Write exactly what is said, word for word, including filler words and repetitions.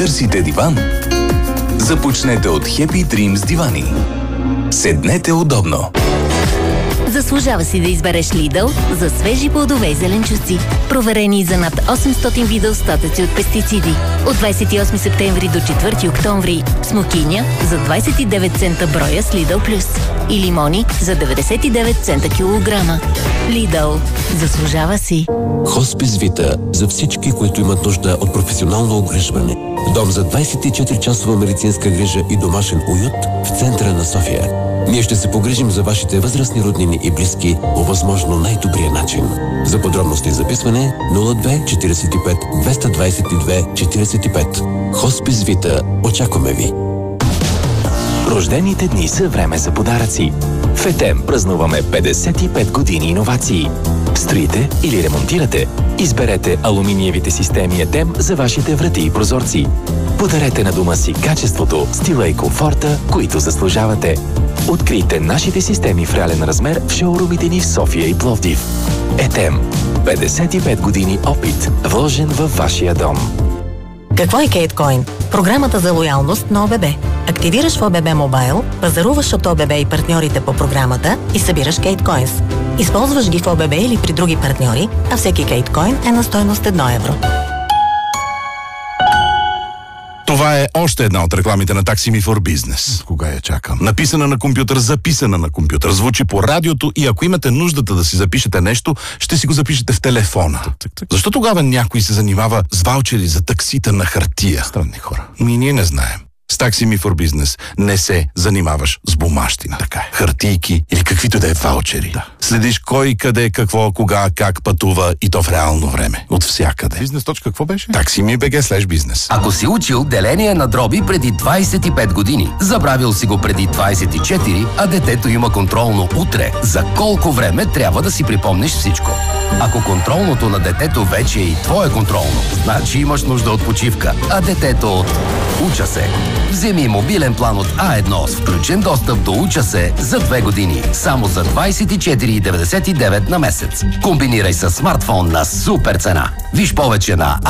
Търсите диван? Започнете от Happy Dreams дивани. Седнете удобно. Заслужава си да избереш Lidl за свежи плодове и зеленчуци. Проверени за над осемстотин вида остатъци от пестициди. От двадесет и осми септември до четвърти октомври смокиня за двадесет и девет цента броя с Lidl Plus. И лимони за деветдесет и девет цента килограма. Lidl. Заслужава си. Хоспис Вита за всички, които имат нужда от професионално огрижване. Дом за двадесет и четири часова медицинска грижа и домашен уют в центъра на София. Ние ще се погрижим за вашите възрастни роднини и близки по възможно най-добрия начин. За подробности и записване нула две четиридесет и пет двеста двадесет и две четиридесет и пет. Хоспис Вита. Очакваме ви! Рождените дни са време за подаръци. В Етем празнуваме петдесет и пет години иновации. Строите или ремонтирате? Изберете алуминиевите системи Етем за вашите врати и прозорци. Подарете на дома си качеството, стила и комфорта, които заслужавате. Открийте нашите системи в реален размер в шоурумите ни в София и Пловдив. Етем. петдесет и пет години опит, вложен във вашия дом. Какво е Кейткоин? Програмата за лоялност на ОББ. Активираш в ОББ Мобайл, пазаруваш от ОББ и партньорите по програмата и събираш Кейткоинс. Използваш ги в ОББ или при други партньори, а всеки Кейткоин е на стойност едно евро. Това е още една от рекламите на Taxi Me for Business. Кога я чакам? Написана на компютър, записана на компютър, звучи по радиото и ако имате нуждата да си запишете нещо, ще си го запишете в телефона. Тък, тък, тък. Защо тогава някой се занимава с ваучери за таксита на хартия? Странни хора. Ми ние не знаем. С Taxi Me for Business не се занимаваш с бумащина. Така е. Хартийки или каквито да е ваучери. Да. Следиш кой, къде, какво, кога, как пътува и то в реално време. От всякъде. Бизнес. Какво беше? TaxiMe.bg слеш бизнес. Ако си учил деление на дроби преди двадесет и пет години, забравил си го преди двадесет и четири, а детето има контролно утре, за колко време трябва да си припомниш всичко? Ако контролното на детето вече е и твое контролно, значи имаш нужда от почивка, а детето от Уча се. Вземи мобилен план от А едно с включен достъп до Уча се за две години. Само за двадесет и четири деветдесет и девет на месец. Комбинирай с смартфон на супер цена. Виж повече на